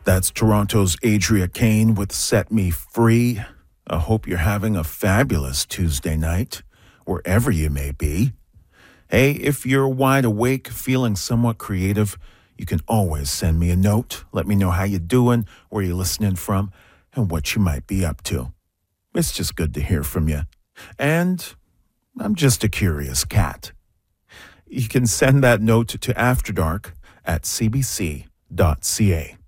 That's Toronto's Adria Kane with Set Me Free. I hope you're having a fabulous Tuesday night, wherever you may be. Hey, if you're wide awake, feeling somewhat creative, you can always send me a note. Let me know how you're doing, where you're listening from, and what you might be up to. It's just good to hear from you. And I'm just a curious cat. You can send that note to afterdark@cbc.ca.